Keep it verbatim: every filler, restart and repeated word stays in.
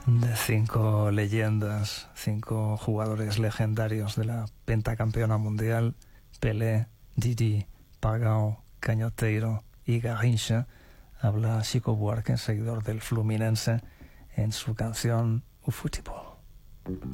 de cinco leyendas, cinco jugadores legendarios de la pentacampeona mundial, Pelé, Didi, Pagao, Cañoteiro y Garrincha, habla Chico Buarque, seguidor del Fluminense, en su canción O Futebol.